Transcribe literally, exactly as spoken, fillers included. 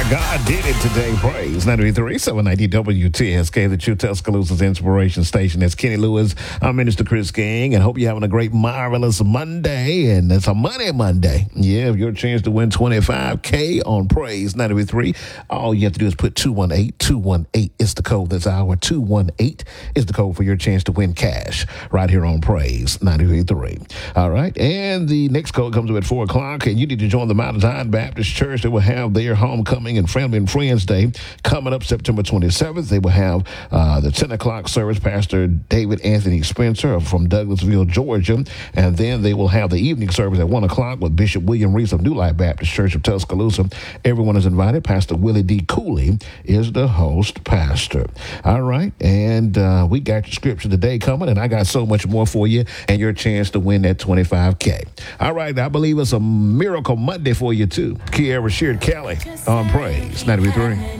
God did it today. Praise ninety-three, seven ninety W T S K, the True Tuscaloosa's inspiration station. That's Kenny Lewis. I'm Minister Chris King, and hope you're having a great, marvelous Monday. And it's a Money Monday. Yeah, your chance to win twenty-five K on Praise ninety-three. All you have to do is put two one eight. two one eight is the code. That's our two one eight is the code for your chance to win cash right here on Praise ninety-three. All right. And the next code comes up at four o'clock, and you need to join the Mount Zion Baptist Church. They will have their homecoming and Family and Friends Day coming up September twenty-seventh. They will have uh, the ten o'clock service, Pastor David Anthony Spencer from Douglasville, Georgia. And then they will have the evening service at one o'clock with Bishop William Reese of New Life Baptist Church of Tuscaloosa. Everyone is invited. Pastor Willie D. Cooley is the host pastor. All right. And uh, we got your scripture today coming, and I got so much more for you and your chance to win that twenty-five K. All right. I believe it's a miracle Monday for you, too. Kiara Sheard Kelly on Praise ninety-three.